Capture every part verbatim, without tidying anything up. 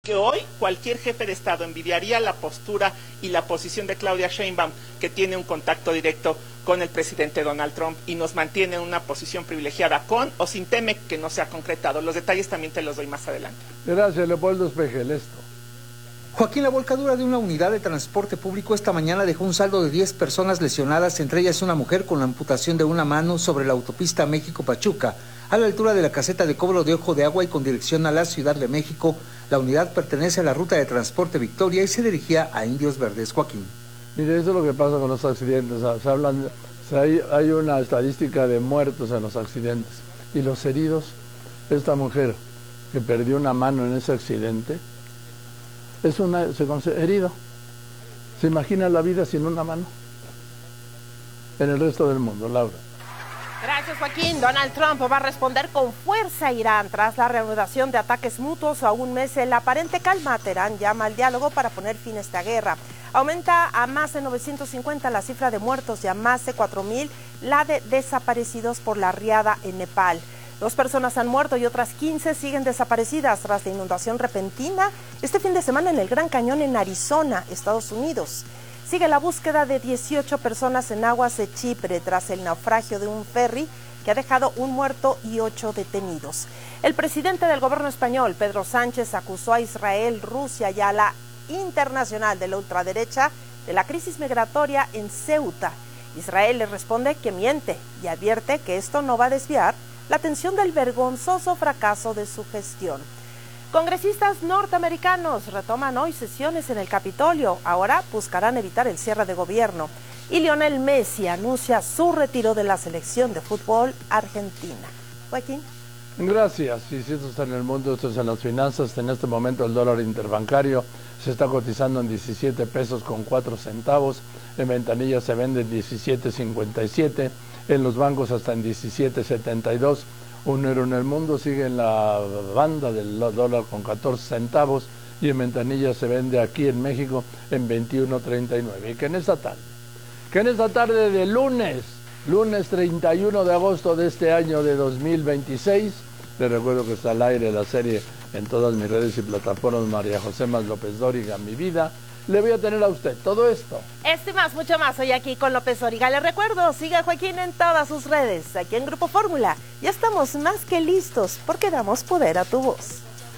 Que hoy cualquier jefe de Estado envidiaría la postura y la posición de Claudia Sheinbaum, que tiene un contacto directo con el presidente Donald Trump y nos mantiene en una posición privilegiada con o sin T M E C, que no se ha concretado. Los detalles también te los doy más adelante. Gracias, Leopoldo Espejel. Esto. Joaquín, la volcadura de una unidad de transporte público esta mañana dejó un saldo de diez personas lesionadas, entre ellas una mujer con la amputación de una mano sobre la autopista México-Pachuca, a la altura de la caseta de cobro de Ojo de Agua y con dirección a la Ciudad de México. La unidad pertenece a la ruta de transporte Victoria y se dirigía a Indios Verdes. Joaquín. Mire, eso es lo que pasa con los accidentes. Se hablan, se hay, hay una estadística de muertos en los accidentes. Y los heridos, esta mujer que perdió una mano en ese accidente, es una, se considera herido. ¿Se imagina la vida sin una mano? En el resto del mundo, Laura. Gracias, Joaquín. Donald Trump va a responder con fuerza a Irán tras la reanudación de ataques mutuos a un mes. La aparente calma, Teherán llama al diálogo para poner fin a esta guerra. Aumenta a más de novecientos cincuenta la cifra de muertos y a más de cuatro mil la de desaparecidos por la riada en Nepal. Dos personas han muerto y otras quince siguen desaparecidas tras la inundación repentina este fin de semana en el Gran Cañón en Arizona, Estados Unidos. Sigue la búsqueda de dieciocho personas en aguas de Chipre tras el naufragio de un ferry que ha dejado un muerto y ocho detenidos. El presidente del gobierno español, Pedro Sánchez, acusó a Israel, Rusia y a la internacional de la ultraderecha de la crisis migratoria en Ceuta. Israel le responde que miente y advierte que esto no va a desviar la atención del vergonzoso fracaso de su gestión. Congresistas norteamericanos retoman hoy sesiones en el Capitolio. Ahora buscarán evitar el cierre de gobierno. Y Lionel Messi anuncia su retiro de la selección de fútbol argentina. Joaquín. Gracias. Y si esto está en el mundo, esto es en las finanzas. En este momento el dólar interbancario se está cotizando en diecisiete pesos con cuatro centavos. En ventanilla se vende en diecisiete cincuenta y siete. En los bancos hasta en diecisiete setenta y dos. Un euro en el mundo sigue en la banda del dólar con catorce centavos y en ventanilla se vende aquí en México en veintiuno treinta y nueve. Y que en esta tarde, que en esta tarde de lunes, lunes treinta y uno de agosto de este año de dos mil veintiséis, les recuerdo que está al aire la serie en todas mis redes y plataformas María José Más López Dóriga, mi vida. Le voy a tener a usted todo esto. Esto y más, mucho más, hoy aquí con López Dóriga. Les recuerdo, siga a Joaquín en todas sus redes, aquí en Grupo Fórmula. Ya estamos más que listos porque damos poder a tu voz.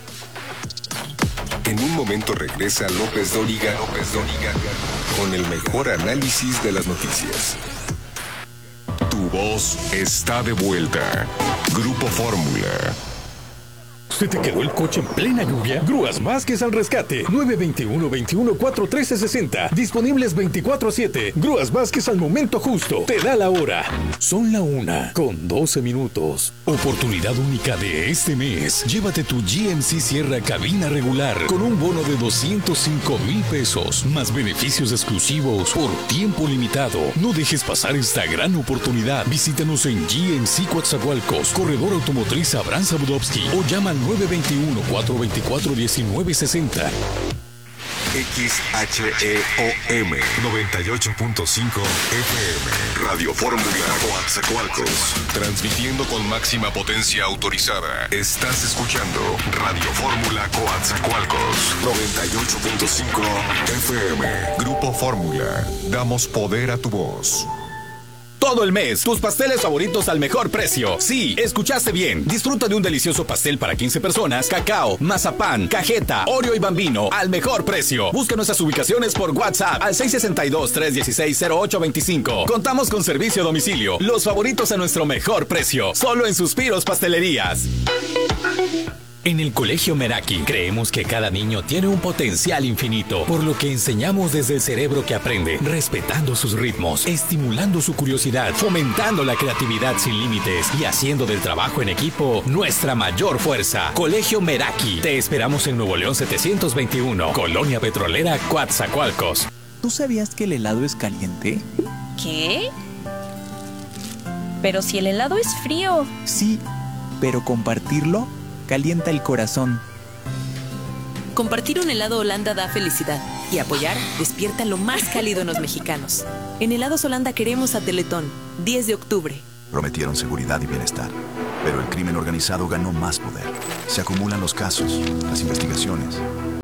En un momento regresa López Dóriga, López Dóriga, con el mejor análisis de las noticias. Tu voz está de vuelta. Grupo Fórmula. ¿Se te quedó el coche en plena lluvia? Grúas Vázquez al rescate. nueve dos uno, veintiuno cuatro trece sesenta. Disponibles veinticuatro siete. Grúas Vázquez al momento justo. Te da la hora. Son la una con doce minutos. Oportunidad única de este mes. Llévate tu G M C Sierra cabina regular con un bono de doscientos cinco mil pesos. Más beneficios exclusivos por tiempo limitado. No dejes pasar esta gran oportunidad. Visítanos en G M C Coatzacoalcos, Corredor Automotriz Abraham Zabudowski o llama al nueve dos uno, cuatro dos cuatro, uno nueve seis cero. X H E O M noventa y ocho punto cinco F M Radio Fórmula Coatzacoalcos, transmitiendo con máxima potencia autorizada. Estás escuchando Radio Fórmula Coatzacoalcos noventa y ocho punto cinco F M. Grupo Fórmula, damos poder a tu voz. Todo el mes, tus pasteles favoritos al mejor precio. Sí, escuchaste bien. Disfruta de un delicioso pastel para quince personas, cacao, mazapán, cajeta, Oreo y Bambino al mejor precio. Busca nuestras ubicaciones por WhatsApp al seis seis dos, tres uno seis, cero ocho dos cinco. Contamos con servicio a domicilio. Los favoritos a nuestro mejor precio. Solo en Suspiros Pastelerías. En el Colegio Meraki creemos que cada niño tiene un potencial infinito, por lo que enseñamos desde el cerebro que aprende, respetando sus ritmos, estimulando su curiosidad, fomentando la creatividad sin límites y haciendo del trabajo en equipo nuestra mayor fuerza. Colegio Meraki. Te esperamos en Nuevo León setecientos veintiuno, Colonia Petrolera, Coatzacoalcos. ¿Tú sabías que el helado es caliente? ¿Qué? Pero si el helado es frío. Sí, pero compartirlo calienta el corazón. Compartir un helado Holanda da felicidad y apoyar despierta lo más cálido en los mexicanos. En Helados Holanda queremos a Teletón, diez de octubre. Prometieron seguridad y bienestar, pero el crimen organizado ganó más poder. Se acumulan los casos, las investigaciones,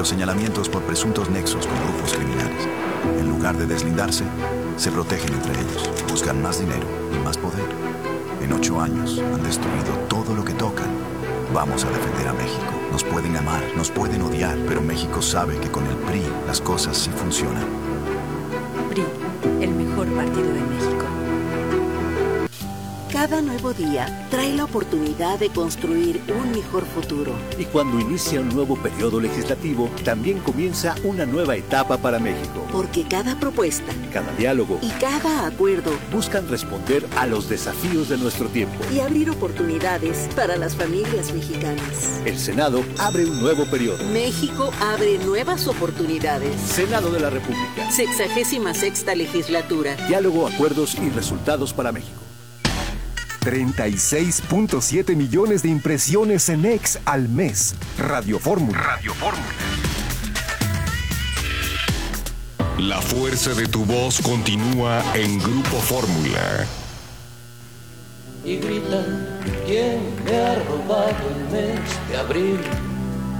los señalamientos por presuntos nexos con grupos criminales. En lugar de deslindarse, se protegen entre ellos, buscan más dinero y más poder. En ocho años han destruido todo lo que tocan. Vamos a defender a México. Nos pueden amar, nos pueden odiar, pero México sabe que con el P R I las cosas sí funcionan. P R I, el mejor partido de México. Cada nuevo día trae la oportunidad de construir un mejor futuro. Y cuando inicia un nuevo periodo legislativo, también comienza una nueva etapa para México. Porque cada propuesta, cada diálogo y cada acuerdo buscan responder a los desafíos de nuestro tiempo y abrir oportunidades para las familias mexicanas. El Senado abre un nuevo periodo. México abre nuevas oportunidades. Senado de la República. Sexagésima sexta legislatura. Diálogo, acuerdos y resultados para México. treinta y seis punto siete millones de impresiones en X al mes. Radio Fórmula. Radio Fórmula. La fuerza de tu voz continúa en Grupo Fórmula. Y gritan, ¿quién me ha robado el mes de abril?